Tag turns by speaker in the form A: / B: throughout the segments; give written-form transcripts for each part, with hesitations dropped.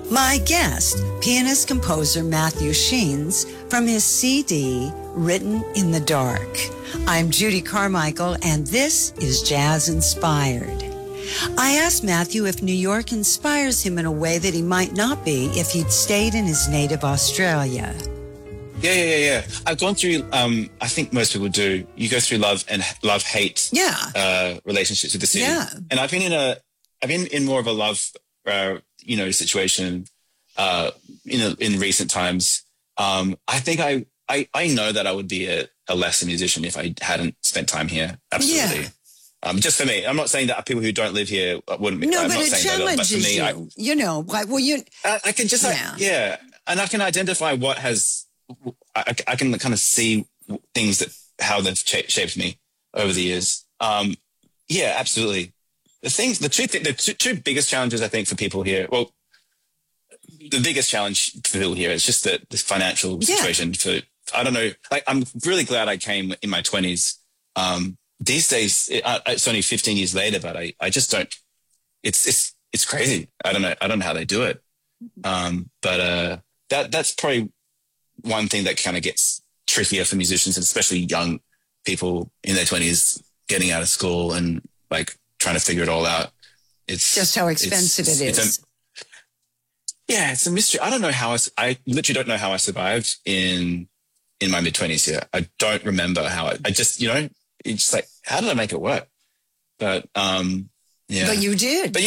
A: My guest, pianist-composer Matthew Sheens, from his CD, Written in the Dark. I'm Judy Carmichael, and this is Jazz Inspired. I asked Matthew if New York inspires him in a way that he might not be if he'd stayed in his native Australia.
B: Yeah. I've gone through, I think most people do. You go through love-hate relationships with the city.
A: Yeah.
B: And I've been in more of a love, situation, in recent times. I think I know that I would be a lesser musician if I hadn't spent time here. Absolutely.
A: Yeah.
B: Just for me, I'm not saying that people who don't live here wouldn't be.
A: No,
B: I'm
A: but
B: not
A: it
B: saying
A: challenges
B: that, but for me, I can just and I can identify what has. I can kind of see things how they've shaped me over the years. Absolutely. The two biggest challenges I think for people here. Well, the biggest challenge for people here is just the financial situation. I don't know. I'm really glad I came in my 20s. These days, it's only 15 years later, but I just don't. It's crazy. I don't know how they do it. But that's probably one thing that kind of gets trickier for musicians, and especially young people in their 20s getting out of school and trying to figure it all out. It's
A: just how expensive it is.
B: It's a mystery. I don't know how I literally don't know how I survived in my mid-20s here. I don't remember how I just, it's just how did I make it work? But, But
A: you did.
B: But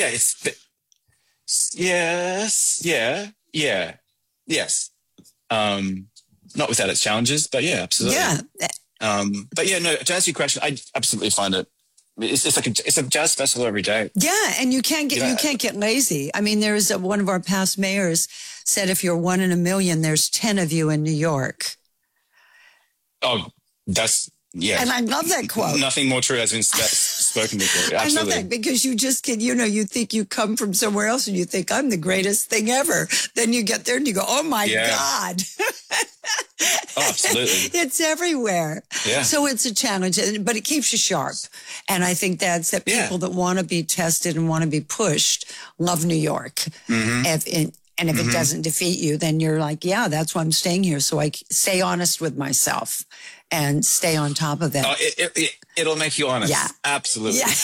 B: yes. Not without its challenges, but yeah, absolutely.
A: Yeah.
B: To answer your question, I absolutely find it's a jazz festival every day.
A: Yeah, and you can't get lazy. I mean, there's one of our past mayors said if you're 1 in a million, there's 10 of you in New York.
B: Oh, that's
A: and I love that quote.
B: Nothing more true has been spoken before. Absolutely.
A: I love that because you just can, you think you come from somewhere else and you think I'm the greatest thing ever. Then you get there and you go, oh my God.
B: Oh, absolutely.
A: It's everywhere.
B: Yeah.
A: So it's a challenge, but it keeps you sharp. And I think that's that people that want to be tested and want to be pushed love New York.
B: Mm-hmm.
A: If it doesn't defeat you, then you're like, yeah, that's why I'm staying here. So I stay honest with myself and stay on top of it.
B: Oh, it'll make you honest.
A: Yeah.
B: Absolutely.
A: Yeah.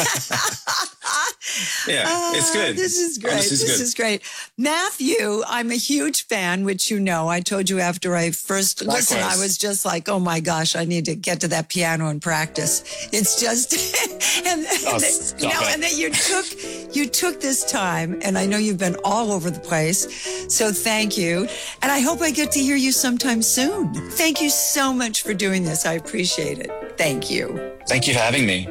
B: It's good.
A: This is great. This is great. Matthew, I'm a huge fan, which you know. I told you after I first listened, I was just like, oh my gosh, I need to get to that piano and practice. It's just, and that you took this time, and I know you've been all over the place. So thank you. And I hope I get to hear you sometime soon. Thank you so much for doing this. I appreciate it. Thank you.
B: Thank you for having me.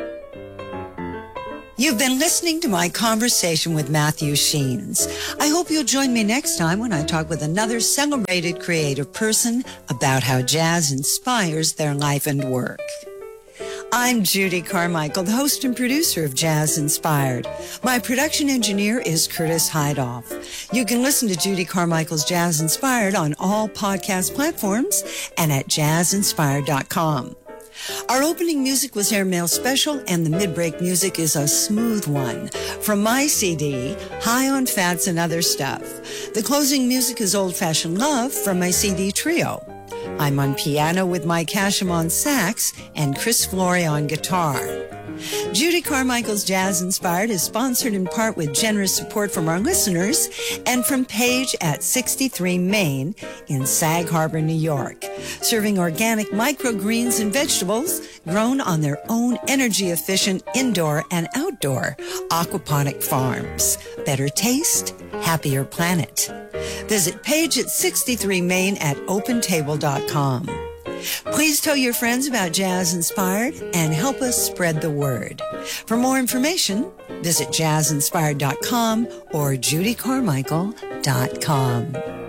A: You've been listening to my conversation with Matthew Sheens. I hope you'll join me next time when I talk with another celebrated creative person about how jazz inspires their life and work. I'm Judy Carmichael, the host and producer of Jazz Inspired. My production engineer is Curtis Heidoff. You can listen to Judy Carmichael's Jazz Inspired on all podcast platforms and at jazzinspired.com. Our opening music was Airmail Special, and the mid-break music is a smooth one from my CD, High on Fats and Other Stuff. The closing music is Old Fashioned Love from my CD Trio. I'm on piano with Mike Hashem on sax and Chris Flory on guitar. Judy Carmichael's Jazz Inspired is sponsored in part with generous support from our listeners and from Page at 63 Main in Sag Harbor, New York, serving organic microgreens and vegetables grown on their own energy-efficient indoor and outdoor aquaponic farms. Better taste, happier planet. Visit Page at 63 Main at opentable.com. Please tell your friends about Jazz Inspired and help us spread the word. For more information, visit jazzinspired.com or judycarmichael.com.